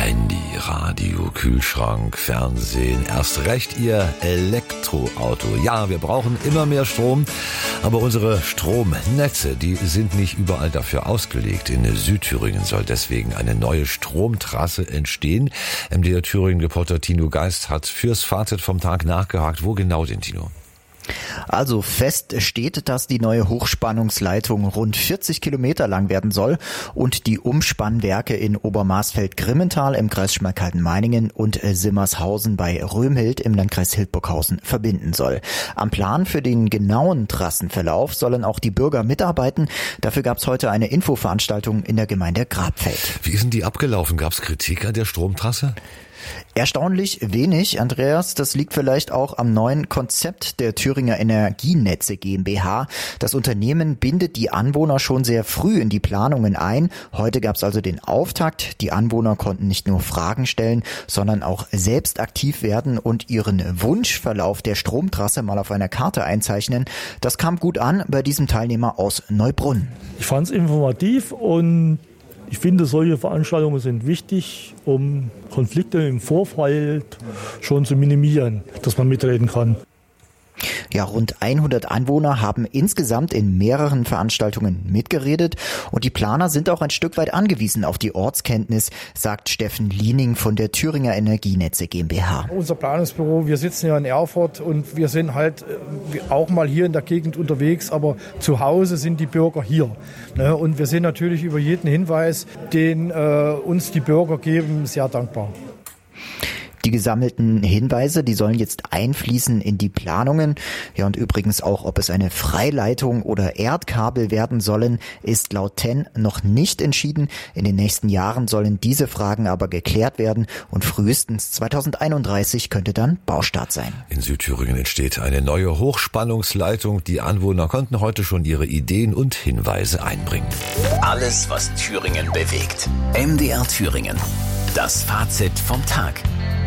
Handy, Radio, Kühlschrank, Fernsehen, erst recht Ihr Elektroauto. Ja, wir brauchen immer mehr Strom, aber unsere Stromnetze, die sind nicht überall dafür ausgelegt. In Südthüringen soll deswegen eine neue Stromtrasse entstehen. MDR Thüringen-Reporter Tino Geist hat fürs Fazit vom Tag nachgehakt. Wo genau denn, Tino? Also fest steht, dass die neue Hochspannungsleitung rund 40 Kilometer lang werden soll und die Umspannwerke in Obermarsfeld-Grimmental im Kreis Schmalkalden-Meiningen und Simmershausen bei Römhild im Landkreis Hildburghausen verbinden soll. Am Plan für den genauen Trassenverlauf sollen auch die Bürger mitarbeiten. Dafür gab es heute eine Infoveranstaltung in der Gemeinde Grabfeld. Wie ist denn die abgelaufen? Gab es Kritik an der Stromtrasse? Erstaunlich wenig, Andreas. Das liegt vielleicht auch am neuen Konzept der Thüringer Energienetze GmbH. Das Unternehmen bindet die Anwohner schon sehr früh in die Planungen ein. Heute gab es also den Auftakt. Die Anwohner konnten nicht nur Fragen stellen, sondern auch selbst aktiv werden und ihren Wunschverlauf der Stromtrasse mal auf einer Karte einzeichnen. Das kam gut an bei diesem Teilnehmer aus Neubrunn. Ich fand es informativ und ich finde, solche Veranstaltungen sind wichtig, um Konflikte im Vorfeld schon zu minimieren, dass man mitreden kann. Ja, rund 100 Anwohner haben insgesamt in mehreren Veranstaltungen mitgeredet und die Planer sind auch ein Stück weit angewiesen auf die Ortskenntnis, sagt Steffen Liening von der Thüringer Energienetze GmbH. Unser Planungsbüro, wir sitzen ja in Erfurt und wir sind halt auch mal hier in der Gegend unterwegs, aber zu Hause sind die Bürger hier. Und wir sind natürlich über jeden Hinweis, den uns die Bürger geben, sehr dankbar. Die gesammelten Hinweise, die sollen jetzt einfließen in die Planungen. Ja, und übrigens auch, ob es eine Freileitung oder Erdkabel werden sollen, ist laut TEN noch nicht entschieden. In den nächsten Jahren sollen diese Fragen aber geklärt werden und frühestens 2031 könnte dann Baustart sein. In Südthüringen entsteht eine neue Hochspannungsleitung. Die Anwohner konnten heute schon ihre Ideen und Hinweise einbringen. Alles, was Thüringen bewegt. MDR Thüringen. Das Fazit vom Tag.